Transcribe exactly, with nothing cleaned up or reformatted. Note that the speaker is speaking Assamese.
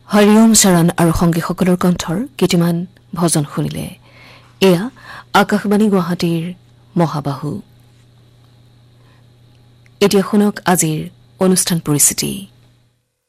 হৰিওম চৰণ আৰু সংগীসকলৰ কণ্ঠৰ কেইটামান ভজন শুনিলে। এয়া আকাশবাণী গুৱাহাটীৰ মহাবাহু। এতিয়া শুনক আজিৰ অনুষ্ঠান পৰিস্থিতি।